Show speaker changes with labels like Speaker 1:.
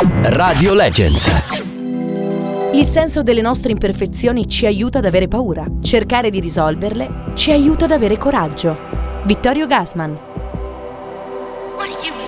Speaker 1: Radio Legends.
Speaker 2: Il senso delle nostre imperfezioni ci aiuta ad avere paura. Cercare di risolverle ci aiuta ad avere coraggio. Vittorio Gassman.
Speaker 3: What do you